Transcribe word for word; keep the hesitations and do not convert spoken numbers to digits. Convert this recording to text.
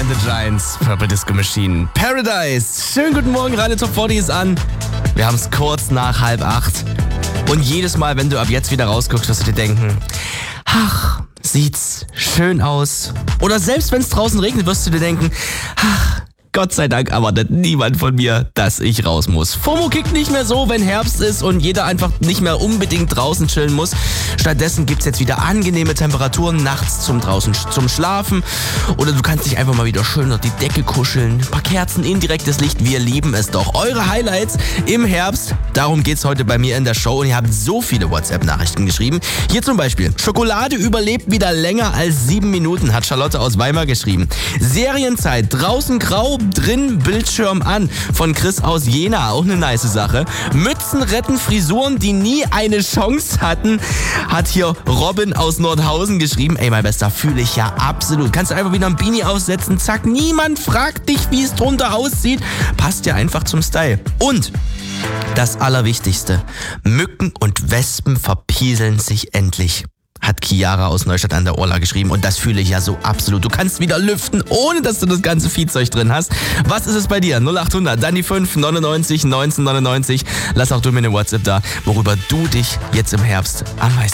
and the Giants, Purple Disco Machine, Paradise. Schönen guten Morgen, Radio Top vierzig ist an. Wir haben es kurz nach halb acht. Und jedes Mal, wenn du ab jetzt wieder rausguckst, wirst du dir denken, ach, sieht's schön aus. Oder selbst wenn es draußen regnet, wirst du dir denken, ach, Gott sei Dank erwartet niemand von mir, dass ich raus muss. FOMO kickt nicht mehr so, wenn Herbst ist und jeder einfach nicht mehr unbedingt draußen chillen muss. Stattdessen gibt's jetzt wieder angenehme Temperaturen nachts zum draußen zum Schlafen. Oder du kannst dich einfach mal wieder schön unter die Decke kuscheln. Ein paar Kerzen, indirektes Licht, wir lieben es doch. Eure Highlights im Herbst, darum geht's heute bei mir in der Show. Und ihr habt so viele WhatsApp-Nachrichten geschrieben. Hier zum Beispiel, Schokolade überlebt wieder länger als sieben Minuten, hat Charlotte aus Weimar geschrieben. Serienzeit, draußen grau, drin Bildschirm an, von Chris aus Jena, auch eine nice Sache. Mützen retten Frisuren, die nie eine Chance hatten, hat hier Robin aus Nordhausen geschrieben. Ey, mein Bester, fühle ich ja absolut. Kannst du einfach wieder ein Beanie aufsetzen, zack, niemand fragt dich, wie es drunter aussieht. Passt ja einfach zum Style. Und das Allerwichtigste, Mücken und Wespen verpieseln sich endlich, hat Chiara aus Neustadt an der Orla geschrieben. Und das fühle ich ja so absolut. Du kannst wieder lüften, ohne dass du das ganze Viehzeug drin hast. Was ist es bei dir? null acht hundert, dann die fünf, neunundneunzig, neunzehn neunundneunzig. Lass auch du mir eine WhatsApp da, worüber du dich jetzt im Herbst am meisten